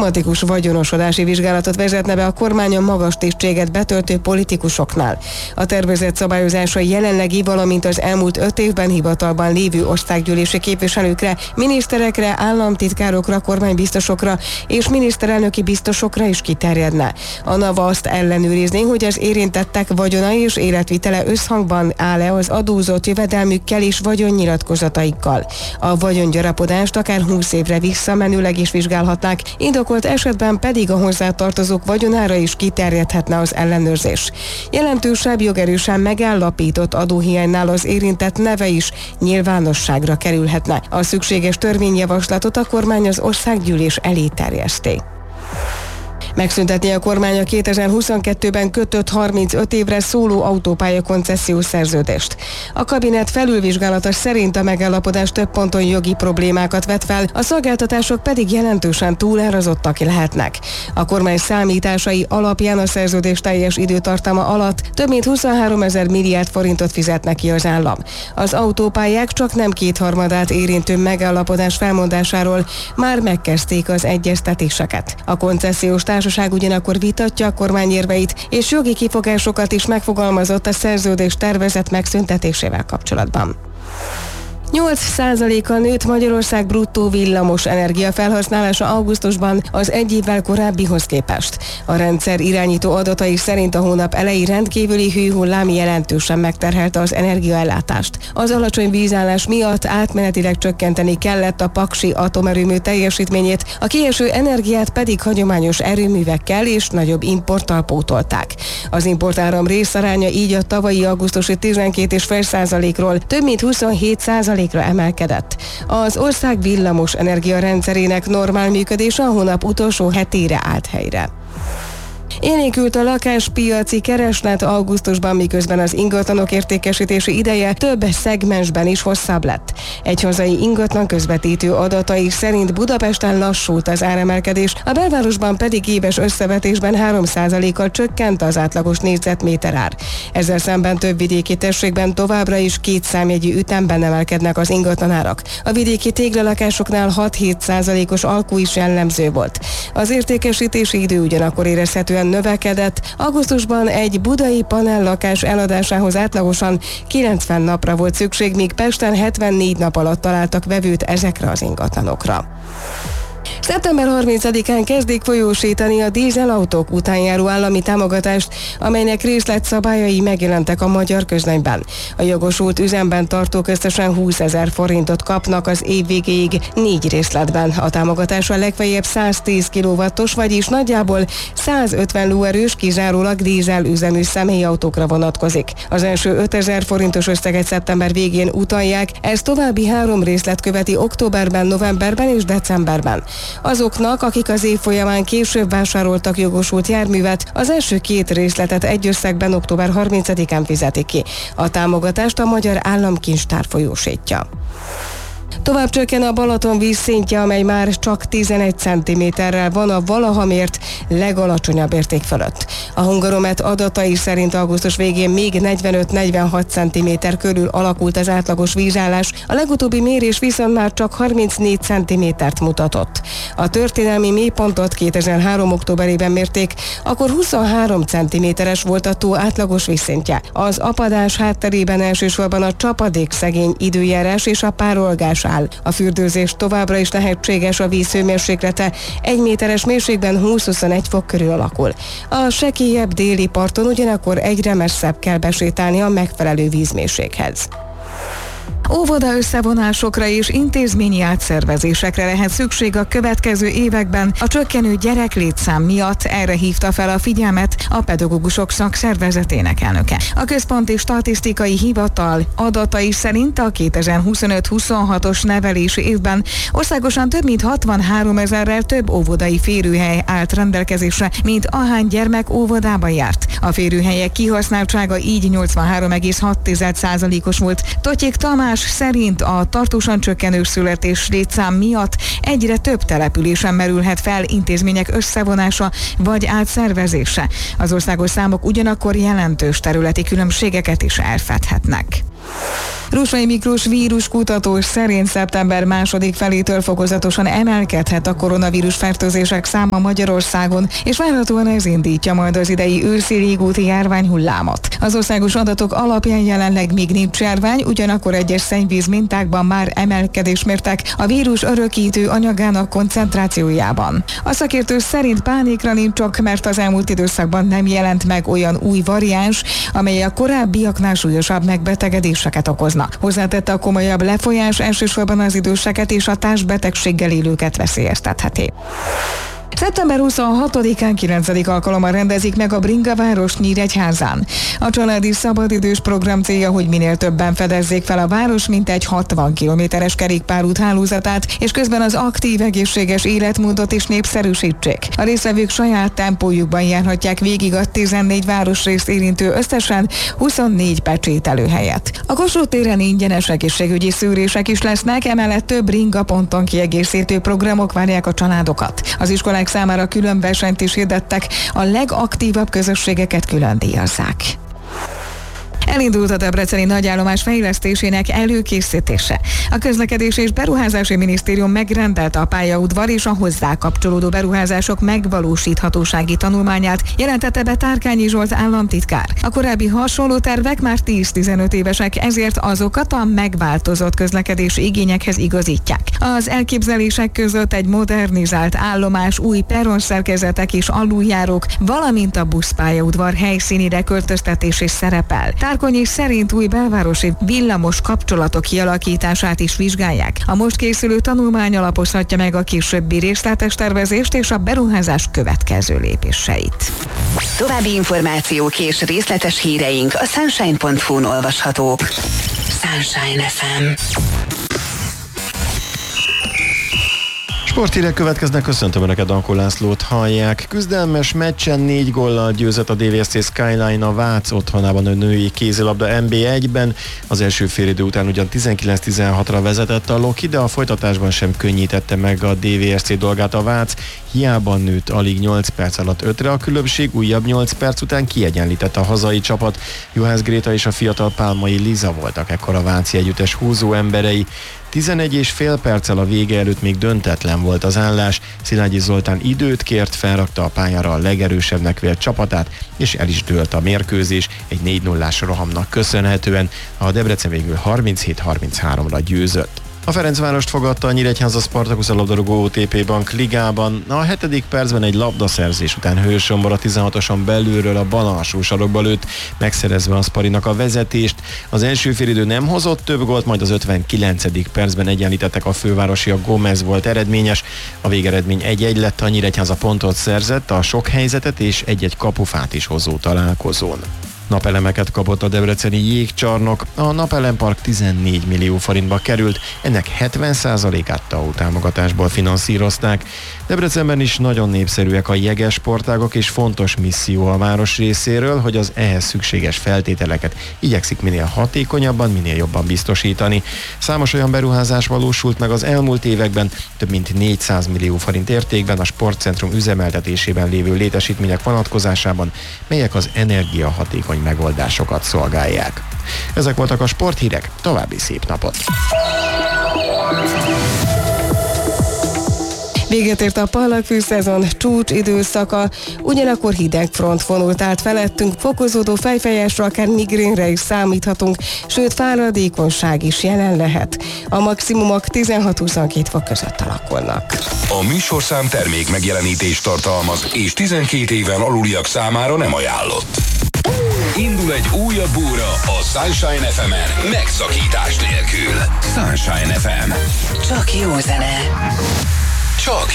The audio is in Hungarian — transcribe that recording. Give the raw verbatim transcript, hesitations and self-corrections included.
szisztematikus vagyonosodási vizsgálatot vezetne be a kormány a magas tisztséget betöltő politikusoknál. A tervezett szabályozása jelenlegi, valamint az elmúlt öt évben hivatalban lévő országgyűlési képviselőkre, miniszterekre, államtitkárokra, kormánybiztosokra és miniszterelnöki biztosokra is kiterjedne. A NAVA azt ellenőrizni, hogy az érintettek vagyona és életvitele összhangban áll-e az adózott jövedelmükkel és vagyonnyilatkozataikkal. A vagyongyarapodást akár húsz évre visszamenőleg is vizsgálhatnák, indokolt esetben pedig a hozzátartozók vagyonára is kiterjedhetne az ellenőrzés. Jelentősebb, jogerősen megállapított adóhiánynál az érintett neve is nyilvánosságra kerülhetne. A szükséges törvényjavaslatot a kormány az országgyűlés elé terjeszti. Megszüntetni a kormány a kétezer-huszonkettőben kötött harmincöt évre szóló autópálya koncesziós szerződést. A kabinet felülvizsgálata szerint a megállapodás több ponton jogi problémákat vet fel, a szolgáltatások pedig jelentősen túlárazottak lehetnek. A kormány számításai alapján a szerződés teljes időtartama alatt több mint huszonháromezer milliárd forintot fizetnek ki az állam. Az autópályák csak nem kétharmadát érintő megállapodás felmondásáról már megkezdték az egyeztetéseket. A koncesziós társaság ugyanakkor vitatja a kormány érveit, és jogi kifogásokat is megfogalmazott a szerződés tervezett megszüntetésével kapcsolatban. nyolc százalékkal nőtt Magyarország bruttó villamos energia felhasználása augusztusban az egy évvel korábbihoz képest. A rendszer irányító adatai szerint a hónap elejé rendkívüli hőhullám jelentősen megterhelte az energiaellátást. Az alacsony vízállás miatt átmenetileg csökkenteni kellett a paksi atomerőmű teljesítményét, a kieső energiát pedig hagyományos erőművekkel és nagyobb importtal pótolták. Az importáram részaránya így a tavalyi augusztusi tizenkét egész öt százalékról több mint huszonhét százalékra emelkedett. Az ország villamos energiarendszerének normál működése a hónap utolsó hetére állt helyre. Élénkült a lakáspiaci kereslet augusztusban, miközben az ingatlanok értékesítési ideje több szegmensben is hosszabb lett. Egy hazai ingatlan közvetítő adatai szerint Budapesten lassult az áremelkedés, a belvárosban pedig éves összevetésben három százalékkal csökkent az átlagos négyzetméter ár. Ezzel szemben több vidéki térségben továbbra is két számjegyű ütemben emelkednek az ingatlanárak. A vidéki téglalakásoknál hat-hét százalékos alkú is jellemző volt. Az értékesítési idő ugyanakkor érezhetően növekedett. Augusztusban egy budai panellakás eladásához átlagosan kilencven napra volt szükség, míg Pesten hetvennégy nap alatt találtak vevőt ezekre az ingatlanokra. szeptember harmincadikán kezdik folyósítani a dízelautók után járó állami támogatást, amelynek részletszabályai megjelentek a Magyar Közlönyben. A jogosult üzemben tartók összesen húszezer forintot kapnak az év végéig négy részletben. A támogatás a legfeljebb száztíz kilowattos, vagyis nagyjából százötven lóerős, kizárólag dízel üzemű személyautókra vonatkozik. Az első ötezer forintos összeget szeptember végén utalják, ez további három részlet követi októberben, novemberben és decemberben. Azoknak, akik az év folyamán később vásároltak jogosult járművet, az első két részletet egy összegben október harmincadikán fizetik ki. A támogatást a Magyar Államkincstár folyósítja. Tovább csökken a Balaton vízszintje, amely már csak tizenegy centiméterrel van a valaha mért legalacsonyabb érték fölött. A Hungaromet adatai szerint augusztus végén még negyvenöt-negyvenhat centiméter körül alakult az átlagos vízállás, a legutóbbi mérés viszont már csak harmincnégy centimétert mutatott. A történelmi mélypontot kétezer-három októberében mérték, akkor huszonhárom centiméteres volt a tó átlagos vízszintje. Az apadás hátterében elsősorban a csapadék szegény időjárás és a párolgás áll. A fürdőzés továbbra is lehetséges, a víz hőmérséklete egy méteres mélységben húsz-huszonegy fok körül alakul. A sekélyebb déli parton ugyanakkor egyre messzebb kell besétálni a megfelelő vízmérséghez. Óvoda összevonásokra és intézményi átszervezésekre lehet szükség a következő években a csökkenő gyereklétszám miatt, erre hívta fel a figyelmet a pedagógusok szakszervezetének elnöke. A Központi Statisztikai Hivatal adatai szerint a kétezer-huszonöt-huszonhatos nevelési évben országosan több mint hatvanháromezerrel több óvodai férőhely állt rendelkezésre, mint ahány gyermek óvodába járt. A férőhelyek kihasználtsága így nyolcvanhárom egész hat százalékos volt. Totyék Tamás szerint a tartósan csökkenő születés létszám miatt egyre több településen merülhet fel intézmények összevonása vagy átszervezése. Az országos számok ugyanakkor jelentős területi különbségeket is elfedhetnek. Rusvai Miklós víruskutató szerint szeptember második felétől fokozatosan emelkedhet a koronavírus fertőzések száma Magyarországon, és várhatóan ez indítja majd az idei őszi régúti járványhullámot. Az országos adatok alapján jelenleg még nincs járvány, ugyanakkor egyes szennyvíz mintákban már emelkedés mértek a vírus örökítő anyagának koncentrációjában. A szakértő szerint pánikra nincs csak, mert az elmúlt időszakban nem jelent meg olyan új variáns, amely a korábbiaknál súlyosabb megbetegedéseket okozna. Hozzátette, a komolyabb lefolyás elsősorban az időseket és a társbetegséggel élőket veszélyeztetheti. szeptember huszonhatodikán kilencedik alkalommal rendezik meg a Bringavárost Nyíregyházán. A családi szabadidős program célja, hogy minél többen fedezzék fel a város mintegy hatvan kilométeres kerékpárút hálózatát, és közben az aktív, egészséges életmódot is népszerűsítsék. A résztvevők saját tempójukban járhatják végig a tizennégy városrészt érintő összesen huszonnégy pecsételőhelyet. A Kossuth téren ingyenes egészségügyi szűrések is lesznek, emellett több Bringa ponton kiegészítő programok várják a családokat. Az iskolák számára külön versenyt is hirdettek, a legaktívabb közösségeket külön díjazzák. Elindult a debreceni nagyállomás fejlesztésének előkészítése. A Közlekedési és Beruházási Minisztérium megrendelte a pályaudvar és a hozzá kapcsolódó beruházások megvalósíthatósági tanulmányát, jelentette be Tárkányi Zsolt államtitkár. A korábbi hasonló tervek már tíz-tizenöt évesek, ezért azokat a megváltozott közlekedési igényekhez igazítják. Az elképzelések között egy modernizált állomás, új perronszerkezetek és aluljárók, valamint a buszpályaudvar helyszínére költöztetés is szerepel. Tárkonyi szerint új belvárosi villamos kapcsolatok kialakítását is vizsgálják. A most készülő tanulmány alapozhatja meg a későbbi részletes tervezést és a beruházás következő lépéseit. További információk és részletes híreink a sunshine pont hu-n olvashatók. Sunshine ef em. Sporthírek következnek, köszöntöm Önöket, Dankó Lászlót hallják. Küzdelmes meccsen négy góllal győzött a dé vé es cé Skyline a Vác otthonában a női kézilabda en bé egyben. Az első félidő után ugyan tizenkilenc tizenhatra vezetett a Loki, de a folytatásban sem könnyítette meg a dé vé es cé dolgát a Vác. Hiába nőtt alig nyolc perc alatt ötre a különbség, újabb nyolc perc után kiegyenlített a hazai csapat. Juhász Gréta és a fiatal Pálmai Liza voltak ekkor a váci együttes húzó emberei. tizenegy és fél perccel a vége előtt még döntetlen volt az állás. Szilágyi Zoltán időt kért, felrakta a pályára a legerősebbnek vélt csapatát, és el is dőlt a mérkőzés egy négy nullás rohamnak köszönhetően. A Debrecen végül harminchét harmincháromra győzött. A Ferencvárost fogadta a Nyíregyháza Spartakusz a labdarúgó o té pé Bank ligában. A hetedik percben egy labdaszerzés után Hősombor a tizenhatoson belülről a bal alsó sarokba lőtt, megszerezve a Sparinak a vezetést. Az első félidő nem hozott több gólt, majd az ötvenkilencedik percben egyenlítettek a fővárosi, a Gomez volt eredményes. A végeredmény egy-egy lett, a Nyíregyháza pontot szerzett a sok helyzetet és egy-egy kapufát is hozó találkozón. Napelemeket kapott a debreceni jégcsarnok, a Napelempark tizennégy millió forintba került, ennek hetven százalékát té á u támogatásból finanszírozták. Debrecenben is nagyon népszerűek a jeges sportágok, és fontos misszió a város részéről, hogy az ehhez szükséges feltételeket igyekszik minél hatékonyabban, minél jobban biztosítani. Számos olyan beruházás valósult meg az elmúlt években, több mint négyszáz millió forint értékben a sportcentrum üzemeltetésében lévő létesítmények vonatkozásában, melyek az energiahatékony megoldásokat szolgálják. Ezek voltak a sporthírek, további szép napot! Véget ért a pallagfű szezon csúcs időszaka, ugyanakkor hideg front vonult át felettünk, fokozódó fejfájásra, akár migrénre is számíthatunk, sőt fáradékonyság is jelen lehet. A maximumok tizenhat-huszonkét fok között alakulnak. A műsorszám termék megjelenítést tartalmaz, és tizenkét éven aluliak számára nem ajánlott. Indul egy újabb óra a Sunshine ef emen, megszakítás nélkül. Sunshine ef em. Csak jó zene. Csak